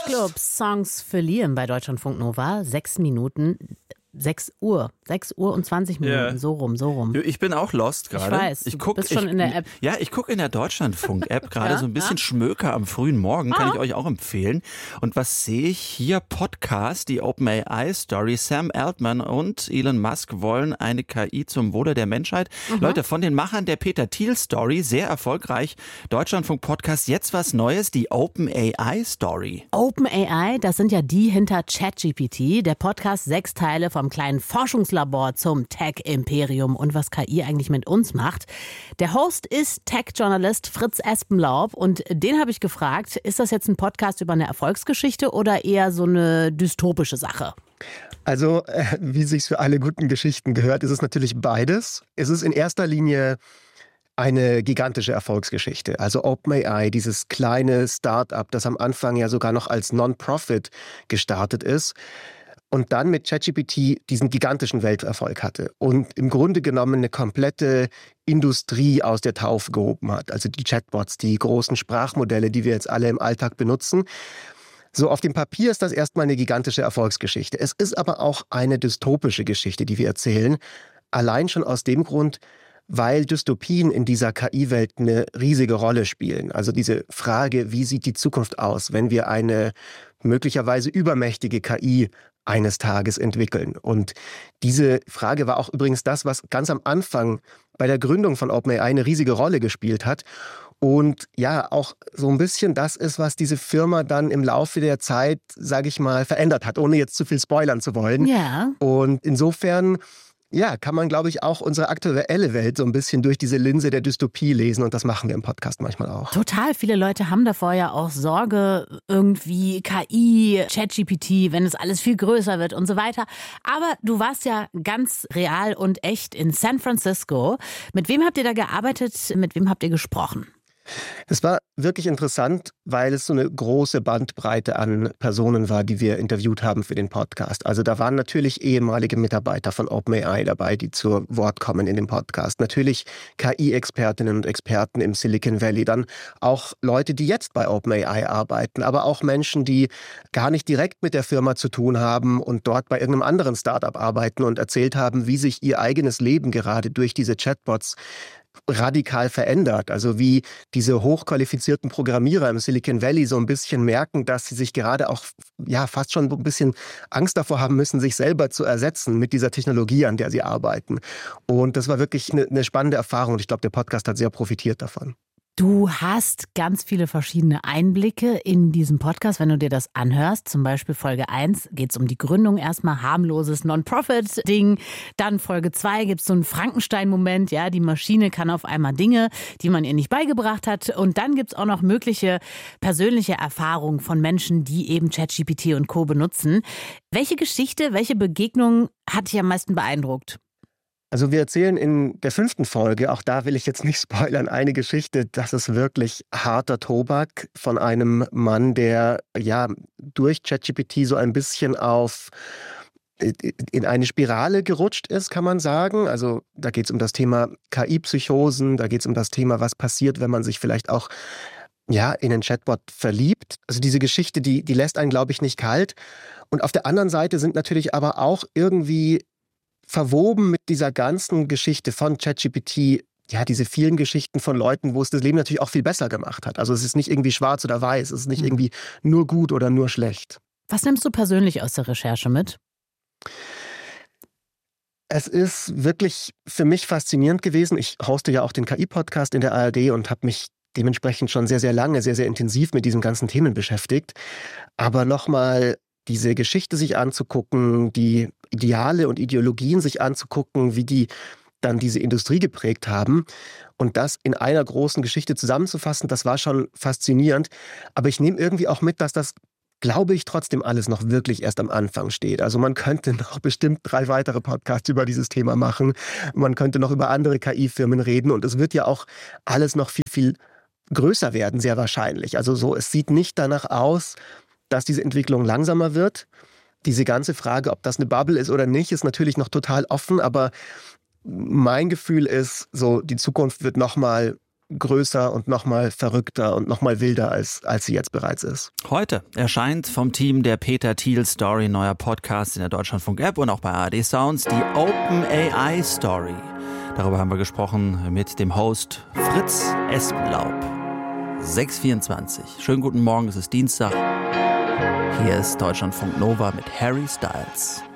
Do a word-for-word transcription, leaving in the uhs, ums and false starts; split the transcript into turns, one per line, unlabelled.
Club, Songs für Liam bei Deutschlandfunk Nova. Sechs Minuten, sechs Uhr, sechs Uhr und zwanzig Minuten, yeah. so rum, so rum.
Ich bin auch lost gerade.
Ich weiß,
ich
du
guck,
bist schon
ich,
in der App.
Ja, ich gucke in der Deutschlandfunk-App gerade
ja?
so ein bisschen
ja?
Schmöker am frühen Morgen, kann
ah.
ich euch auch empfehlen. Und was sehe ich hier? Podcast, die OpenAI-Story. Sam Altman und Elon Musk wollen eine K I zum Wohle der Menschheit. Mhm. Leute, von den Machern der Peter Thiel-Story, sehr erfolgreich. Deutschlandfunk-Podcast, jetzt was Neues, die OpenAI-Story.
OpenAI, das sind ja die hinter ChatGPT. Der Podcast, sechs Teile vom kleinen Forschungslabor zum Tech-Imperium und was K I eigentlich mit uns macht. Der Host ist Tech-Journalist Fritz Espenlaub und den habe ich gefragt, ist das jetzt ein Podcast über eine Erfolgsgeschichte oder eher so eine dystopische Sache?
Also, äh, wie sich's für alle guten Geschichten gehört, ist es natürlich beides. Es ist in erster Linie eine gigantische Erfolgsgeschichte. Also OpenAI, dieses kleine Start-up, das am Anfang ja sogar noch als Non-Profit gestartet ist, und dann mit ChatGPT diesen gigantischen Welterfolg hatte und im Grunde genommen eine komplette Industrie aus der Taufe gehoben hat. Also die Chatbots, die großen Sprachmodelle, die wir jetzt alle im Alltag benutzen. So, auf dem Papier ist das erstmal eine gigantische Erfolgsgeschichte. Es ist aber auch eine dystopische Geschichte, die wir erzählen. Allein schon aus dem Grund, weil Dystopien in dieser K I-Welt eine riesige Rolle spielen. Also diese Frage, wie sieht die Zukunft aus, wenn wir eine möglicherweise übermächtige K I eines Tages entwickeln. Und diese Frage war auch übrigens das, was ganz am Anfang bei der Gründung von OpenAI eine riesige Rolle gespielt hat. Und ja, auch so ein bisschen das ist, was diese Firma dann im Laufe der Zeit, sage ich mal, verändert hat, ohne jetzt zu viel spoilern zu wollen.
Ja.
Und insofern ja, kann man, glaube ich, auch unsere aktuelle Welt so ein bisschen durch diese Linse der Dystopie lesen. Und das machen wir im Podcast manchmal auch.
Total. Viele Leute haben davor ja auch Sorge, irgendwie K I, ChatGPT, wenn es alles viel größer wird und so weiter. Aber du warst ja ganz real und echt in San Francisco. Mit wem habt ihr da gearbeitet? Mit wem habt ihr gesprochen?
Es war wirklich interessant, weil es so eine große Bandbreite an Personen war, die wir interviewt haben für den Podcast. Also da waren natürlich ehemalige Mitarbeiter von OpenAI dabei, die zu Wort kommen in dem Podcast. Natürlich K I-Expertinnen und Experten im Silicon Valley. Dann auch Leute, die jetzt bei OpenAI arbeiten, aber auch Menschen, die gar nicht direkt mit der Firma zu tun haben und dort bei irgendeinem anderen Startup arbeiten und erzählt haben, wie sich ihr eigenes Leben gerade durch diese Chatbots radikal verändert. Also wie diese hochqualifizierten Programmierer im Silicon Valley so ein bisschen merken, dass sie sich gerade auch ja fast schon ein bisschen Angst davor haben müssen, sich selber zu ersetzen mit dieser Technologie, an der sie arbeiten. Und das war wirklich eine, eine spannende Erfahrung und ich glaube, der Podcast hat sehr profitiert davon.
Du hast ganz viele verschiedene Einblicke in diesem Podcast, wenn du dir das anhörst. Zum Beispiel Folge eins geht es um die Gründung, erstmal harmloses Non-Profit-Ding. Dann Folge zwei gibt es so einen Frankenstein-Moment, ja, die Maschine kann auf einmal Dinge, die man ihr nicht beigebracht hat. Und dann gibt es auch noch mögliche persönliche Erfahrungen von Menschen, die eben ChatGPT und Co. benutzen. Welche Geschichte, welche Begegnung hat dich am meisten beeindruckt?
Also wir erzählen in der fünften Folge, auch da will ich jetzt nicht spoilern, eine Geschichte, das ist wirklich harter Tobak von einem Mann, der ja durch ChatGPT so ein bisschen auf in eine Spirale gerutscht ist, kann man sagen. Also da geht es um das Thema K I-Psychosen, da geht es um das Thema, was passiert, wenn man sich vielleicht auch ja, in einen Chatbot verliebt. Also diese Geschichte, die, die lässt einen, glaube ich, nicht kalt. Und auf der anderen Seite sind natürlich aber auch irgendwie verwoben mit dieser ganzen Geschichte von ChatGPT, ja, diese vielen Geschichten von Leuten, wo es das Leben natürlich auch viel besser gemacht hat. Also es ist nicht irgendwie schwarz oder weiß, es ist nicht irgendwie nur gut oder nur schlecht.
Was nimmst du persönlich aus der Recherche mit?
Es ist wirklich für mich faszinierend gewesen. Ich hoste ja auch den K I-Podcast in der A R D und habe mich dementsprechend schon sehr, sehr lange, sehr, sehr intensiv mit diesen ganzen Themen beschäftigt. Aber nochmal diese Geschichte sich anzugucken, die Ideale und Ideologien sich anzugucken, wie die dann diese Industrie geprägt haben und das in einer großen Geschichte zusammenzufassen, das war schon faszinierend. Aber ich nehme irgendwie auch mit, dass das, glaube ich, trotzdem alles noch wirklich erst am Anfang steht. Also man könnte noch bestimmt drei weitere Podcasts über dieses Thema machen. Man könnte noch über andere K I-Firmen reden und es wird ja auch alles noch viel, viel größer werden, sehr wahrscheinlich. Also so, es sieht nicht danach aus, dass diese Entwicklung langsamer wird. Diese ganze Frage, ob das eine Bubble ist oder nicht, ist natürlich noch total offen, aber mein Gefühl ist, so die Zukunft wird noch mal größer und noch mal verrückter und noch mal wilder, als, als sie jetzt bereits ist.
Heute erscheint vom Team der Peter Thiel Story neuer Podcast in der Deutschlandfunk-App und auch bei A R D Sounds die OpenAI Story. Darüber haben wir gesprochen mit dem Host Fritz Espenlaub. sechs Uhr vierundzwanzig. Schönen guten Morgen, es ist Dienstag. Hier ist Deutschlandfunk Nova mit Harry Styles.